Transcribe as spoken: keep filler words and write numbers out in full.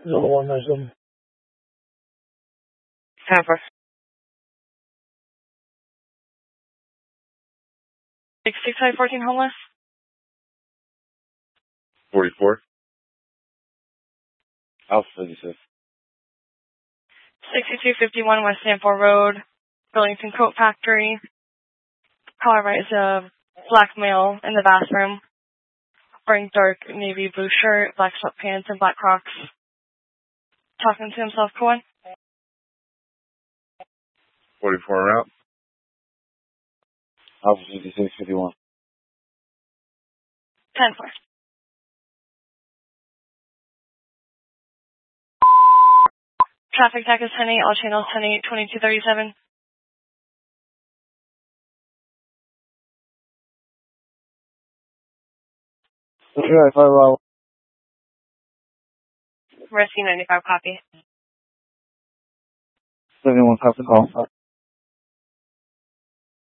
There's only one, there's them. ten four. six six five fourteen homeless. forty-four. Alpha fifty-six. sixty-two fifty-one West Stanford Road, Burlington Coat Factory. Caller right is a black male in the bathroom, wearing dark navy blue shirt, black sweatpants, and black Crocs. Talking to himself, Cohen. forty-four route. Alpha fifty-six fifty-one. ten four. Traffic tag is ten eight, all channels ten eight, twenty-two thirty-seven. Okay, five hours. Rescue ninety-five, copy. seventy-one, copy call.